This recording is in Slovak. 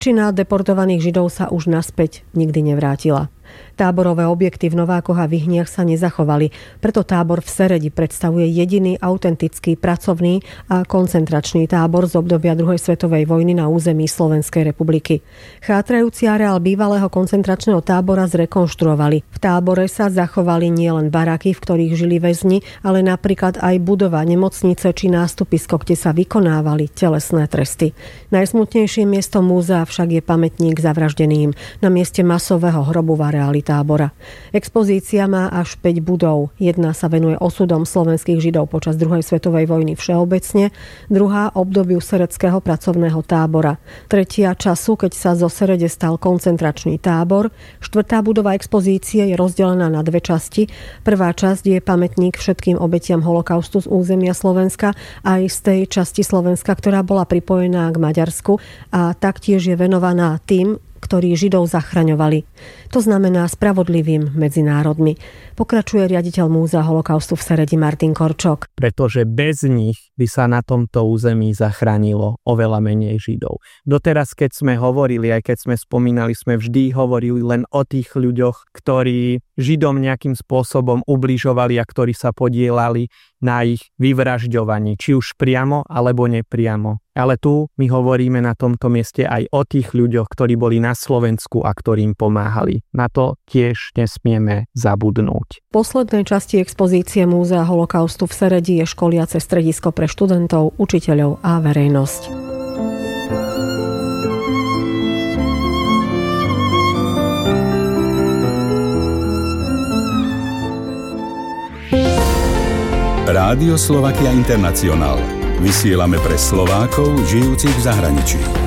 Väčšina deportovaných Židov sa už naspäť nikdy nevrátila. Táborové objekty v Novákoch a Vyhniach sa nezachovali, preto tábor v Seredi predstavuje jediný autentický pracovný a koncentračný tábor z obdobia druhej svetovej vojny na území Slovenskej republiky. Chátrajúci areál bývalého koncentračného tábora zrekonštruovali. V tábore sa zachovali nielen baraky, v ktorých žili väzni, ale napríklad aj budova nemocnice či nástupisko, kde sa vykonávali telesné tresty. Najsmutnejším miestom múzea však je pamätník zavraždeným na mieste masového hrobu v areáli tábora. Expozícia má až 5 budov. Jedna sa venuje osudom slovenských Židov počas druhej svetovej vojny všeobecne, druhá obdobiu seredského pracovného tábora, tretia času, keď sa zo Serede stal koncentračný tábor, štvrtá budova expozície je rozdelená na dve časti. Prvá časť je pamätník všetkým obetiam holokaustu z územia Slovenska aj z tej časti Slovenska, ktorá bola pripojená k Maďarsku a taktiež je venovaná tým, ktorí Židov zachraňovali. To znamená spravodlivým medzi národmi. Pokračuje riaditeľ Múzea holokaustu v Seredi Martin Korčok. Pretože bez nich by sa na tomto území zachránilo oveľa menej Židov. Doteraz, keď sme hovorili, aj keď sme spomínali, sme vždy hovorili len o tých ľuďoch, ktorí Židom nejakým spôsobom ubližovali a ktorí sa podielali na ich vyvražďovaní, či už priamo alebo nepriamo. Ale tu my hovoríme na tomto mieste aj o tých ľuďoch, ktorí boli na Slovensku a ktorým pomáhali. Na to tiež nesmieme zabudnúť. V poslednej časti expozície Múzea holokaustu v Seredi je školiace stredisko pre študentov, učiteľov a verejnosť. Rádio Slovakia International. Vysielame pre Slovákov žijúcich v zahraničí.